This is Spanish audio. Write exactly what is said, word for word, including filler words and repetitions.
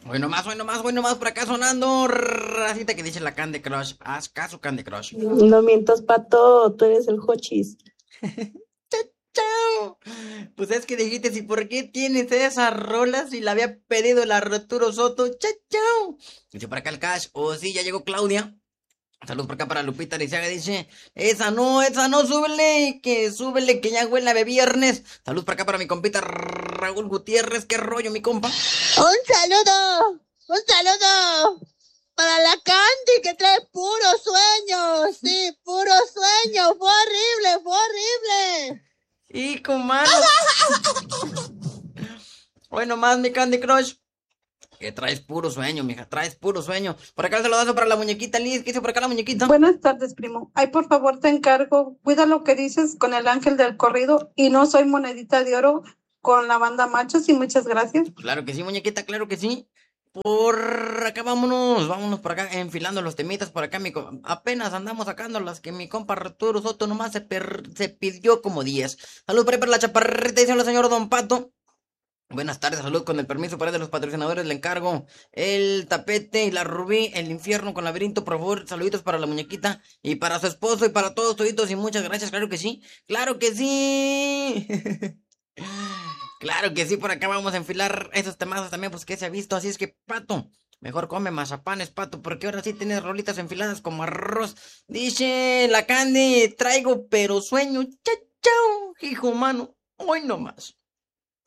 Hoy nomás, hoy nomás, hoy nomás por acá sonando. Racita que dice la Candy Crush. Haz caso, Candy Crush. No mientas, Pato, tú eres el Hochis. Chao. Pues es que dijiste, ¿y por qué tienes esas rolas si la había pedido el Arturo Soto? Chao, chao. Dice por acá el Cash. Oh, sí, ya llegó Claudia. Saludos por acá para Lupita Liceaga, dice, esa no, esa no, súbele, que súbele, que ya huele a viernes. Saludos por acá para mi compita Raúl Gutiérrez, qué rollo, mi compa. Un saludo, un saludo para la Candy que trae puros sueños, sí, puros sueños, fue horrible, fue horrible. Y con mano. Hoy nomás, mi Candy Crush. Que traes puro sueño, mija, traes puro sueño. Por acá el saludazo para la muñequita Liz, ¿qué dice por acá la muñequita? Buenas tardes, primo. Ay, por favor, te encargo, cuida lo que dices con el ángel del corrido y no soy monedita de oro con la banda Machos y muchas gracias. Claro que sí, muñequita, claro que sí. Por acá vámonos, vámonos por acá enfilando los temitas por acá, mi com- apenas andamos sacando las que mi compa Arturo Soto nomás se, per- se pidió como diez. Salud por ahí para la chaparrita, dice el señor Don Pato. Buenas tardes, salud, con el permiso para de los patrocinadores le encargo el tapete y la rubí, el infierno con laberinto, por favor, saluditos para la muñequita y para su esposo y para todos toditos y muchas gracias, claro que sí, claro que sí. Claro que sí, por acá vamos a enfilar esos temazos también, pues que se ha visto, así es que, Pato, mejor come mazapanes, Pato, porque ahora sí tienes rolitas enfiladas como arroz. Dice la Candy, traigo pero sueño, chao, chao, hijo humano, hoy no más.